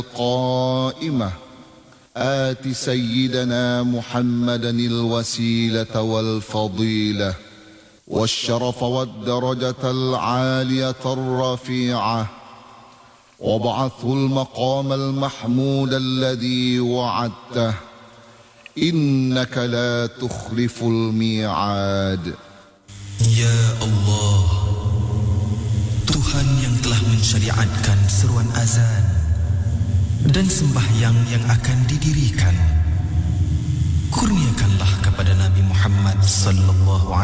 قائمة آت سيدنا محمدا الوسيلة والفضيلة والشرف والدرجة العالية الرفيعة وابعثه المقام المحمود الذي وعدته إنك لا تخلف الميعاد. Ya Allah, Tuhan yang telah mensyariatkan seruan azan dan sembahyang yang akan didirikan, kurniakanlah kepada Nabi Muhammad sallallahu